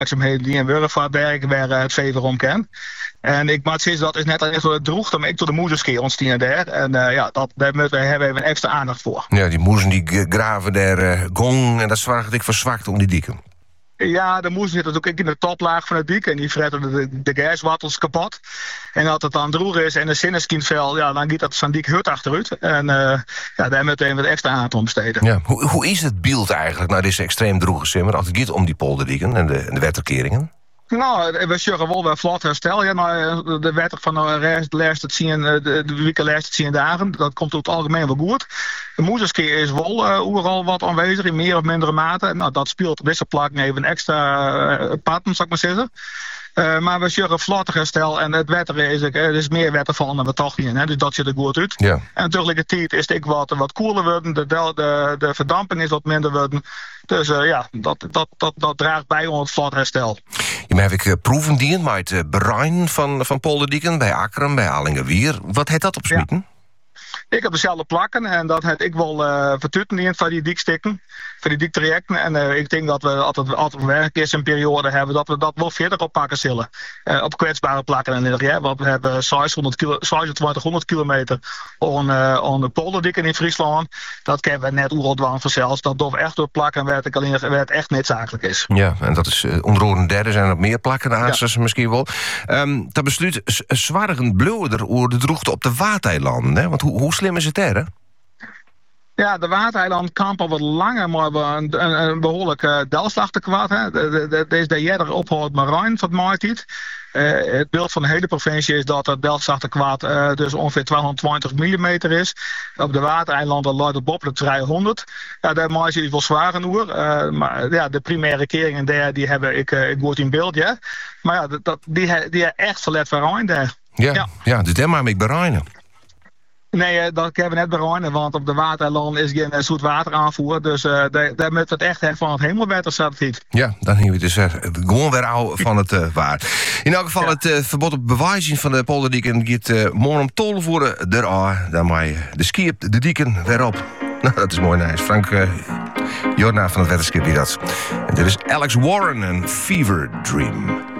werkzaamheden die in Wurfvaartberg waar het vever om kent. En ik maak steeds dat is net als het droeg, dan ik door de moederskeer ontstien daar. En daar hebben we even extra aandacht voor. Ja, die moeders die graven daar gong en dat zorgt ik verzwakt om die dieken. Ja, de moes zit ook in de toplaag van het dik en die fretten de gaswattels kapot. En als het dan droeg is en de sinneskienvel, dan gaat dat zo'n dik hut achteruit. En daar moeten we even wat extra aandacht om besteden. Ja, hoe is het beeld eigenlijk naar deze extreem droege simmer als het gaat om die polderdieken en de wetterkeringen? Nou, we zeggen wel weer vlot herstel. Ja, nou, de wetter van de weken laatste 10 dagen, dat komt over het algemeen wel goed. De moederskeer is wel overal wat aanwezig, in meer of mindere mate. Nou, dat speelt op deze plek even een extra patten, zou ik maar zeggen. Maar we zeggen vlottig herstel en het wetter is meer wetter vallen dan we toch niet in. Dus dat zit er goed uit. Ja. En tegelijkertijd is het wat koeler worden, de verdamping is wat minder worden. Dus dat draagt bij om het vlot herstel. Ja, heb ik proeven dien met het berein van polderdieken bij Akkeren, bij Alingewier. Wat heet dat op Smieten? Ja. Ik heb dezelfde plakken en dat heb ik wel vertutten in van die dikstikken, van die diktrajecten. En ik denk dat we altijd werk is een periode hebben dat we dat wel verder oppakken zullen. Op kwetsbare plakken en ja, want we hebben 2600 kilometer aan de polderdikken in Friesland. Dat kennen we net oeraldwaan vanzelfs. Dat door echt door plakken waar het echt niet zakelijk is. Ja, en dat is onder een derde zijn er meer plakken aansters misschien wel. Dat besluit zwaargen blauwer over de droogte op de Wateilanden. Want hoe slim is het er, hè? Ja, de Watereiland kampen wat langer, maar een behoorlijk delslachtekwaad. Deze jeder ophoudt marijn van het het beeld van de hele provincie is dat het delslachtekwaad dus ongeveer 220 mm is. Op de Watereilanden luidt het boven de 300. Ja, daar maak je wel zware oer. Maar ja, de primaire keringen daar, die hebben ik goed in beeld, ja. Maar ja, die echt verlet van daar. Ja, dus daar maar mee bereinen. Nee, dat kunnen we net bereinen, want op de Watereiland is geen zoetwateraanvoer. Dus daar moet het echt van het hemelwettersatelliet. Ja, dan hebben we dus gewoon weer oude van het waar. In elk geval het verbod op bewijzing van de polderdieken gaat morgen om 12 uur eruit. Dan mag je de ski op de dieken weer op. Nou, dat is mooi nice. Frank Jorna van het Wetterskip die dat. En dit is Alex Warren en Fever Dream.